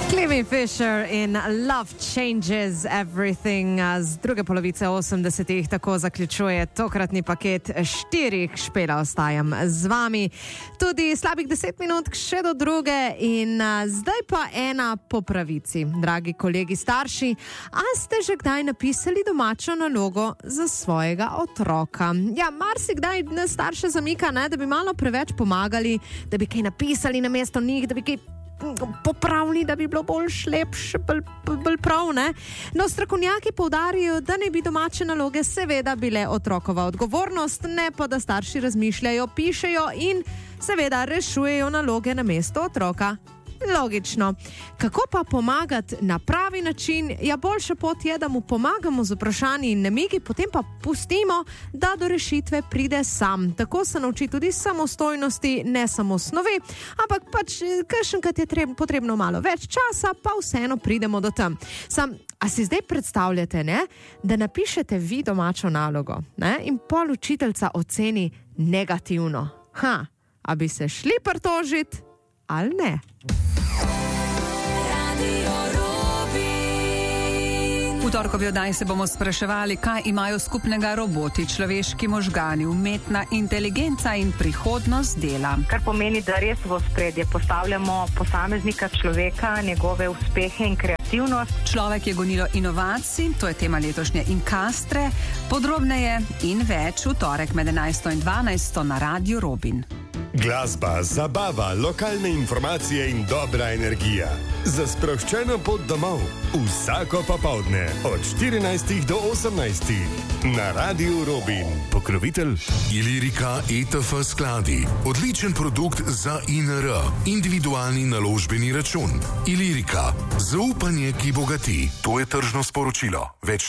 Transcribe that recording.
Clevie Fisher in Love Changes Everything z druge polovice 80-ih tako zaključuje tokratni paket 4 špela. Ostajam z vami tudi slabih 10 minut še do druge in zdaj pa ena po pravici. Dragi kolegi starši, a ste že kdaj napisali domačo nalogo za svojega otroka? Ja, marsikdaj nas starše zamika, da bi malo preveč pomagali, da bi kaj napisali namesto njih, da bi kaj popravili, da bi bilo bolj lepše, bolj prav, ne? No, strokovnjaki poudarjajo, da ne bi domače naloge seveda bile otrokova odgovornost, ne pa da starši razmišljajo, pišejo in seveda rešujejo naloge namesto otroka. Logično. Kako pa pomagati na pravi način? Ja, boljša pot je, da mu pomagamo z vprašanji in namigi, potem pa pustimo, da do rešitve pride sam. Tako se nauči tudi samostojnosti, ne samo snovi, ampak pač kakšenkrat je potrebno malo več časa, pa vseeno pridemo do tam. A si zdaj predstavljate, ne, da napišete vi domačo nalogo, ne, in pol učiteljca oceni negativno? A bi se šli pritožiti ali ne? V torkovi oddaji se bomo spraševali, kaj imajo skupnega roboti, človeški možgani, umetna inteligenca in prihodnost dela. Kar pomeni, da res v ospredje postavljamo posameznika, človeka, njegove uspehe in kreativnost. Človek je gonilo inovacij, to je tema letošnje Inkastre. Podrobneje in več v torek med 11 in 12 na Radiu Robin. Glasba, zabava, lokalne informacije in dobra energija. Za sproščeno pot domov. Vsako popoldne od 14 do 18 na Radiu Robin. Pokrovitelj Ilirika ETF skladi. Odličen produkt za INR. Individualni naložbeni račun. Ilirika. Zaupanje, ki bogati. To je tržno sporočilo. Več